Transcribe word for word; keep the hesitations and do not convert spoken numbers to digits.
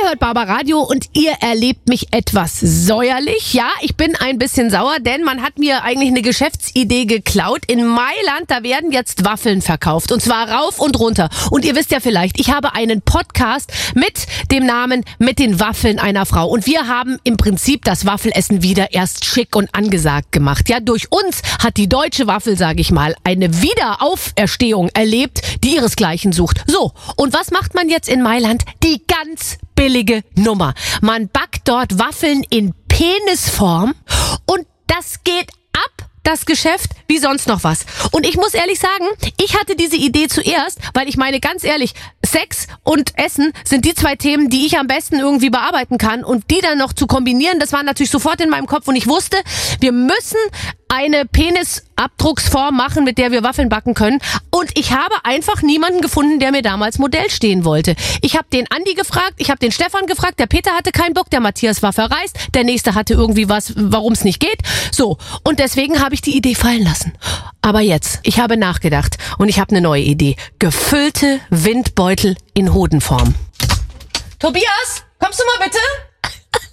hört Barbaradio und ihr erlebt mich etwas säuerlich. Ja, ich bin ein bisschen sauer, denn man hat mir eigentlich eine Geschäftsidee geklaut. In Mailand, da werden jetzt Waffeln verkauft und zwar rauf und runter. Und ihr wisst ja vielleicht, ich habe einen Podcast mit dem Namen Mit den Waffeln einer Frau. Und wir haben im Prinzip das Waffelessen wieder erst schick und angesagt gemacht. Ja, durch uns hat die deutsche Waffel, sage ich mal, eine Wiederauferstehung erlebt, die ihresgleichen sucht. So, und was macht man jetzt in Mailand? Die ganz billige Nummer. Man backt dort Waffeln in Penisform und das geht ab, das Geschäft, wie sonst noch was. Und ich muss ehrlich sagen, ich hatte diese Idee zuerst, weil ich meine, ganz ehrlich, Sex und Essen sind die zwei Themen, die ich am besten irgendwie bearbeiten kann. Und die dann noch zu kombinieren, das war natürlich sofort in meinem Kopf. Und ich wusste, wir müssen eine Penisabdrucksform machen, mit der wir Waffeln backen können. Und ich habe einfach niemanden gefunden, der mir damals Modell stehen wollte. Ich habe den Andi gefragt, ich habe den Stefan gefragt, der Peter hatte keinen Bock, der Matthias war verreist, der nächste hatte irgendwie was, warum es nicht geht. So, und deswegen habe ich die Idee fallen lassen. Aber jetzt, ich habe nachgedacht und ich habe eine neue Idee. Gefüllte Windbeutel in Hodenform. Tobias, kommst du mal bitte?